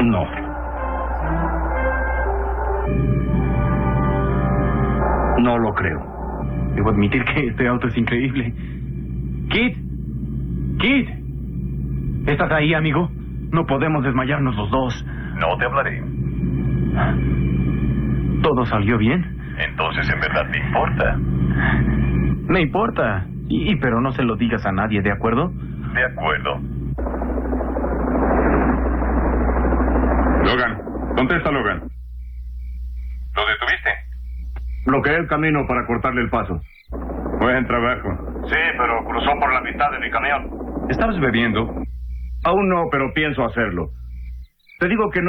No. No lo creo. Debo admitir que este auto es increíble. Kit. Kit. ¿Estás ahí, amigo? No podemos desmayarnos los dos. No te hablaré. ¿Todo salió bien? Entonces, en verdad, ¿te importa? Me importa. Pero no se lo digas a nadie, ¿de acuerdo? De acuerdo. Logan, contesta, Logan. ¿Lo detuviste? Bloqueé el camino para cortarle el paso. Buen trabajo. Sí, pero cruzó por la mitad de mi camión. ¿Estabas bebiendo? Aún no, pero pienso hacerlo. Te digo que no.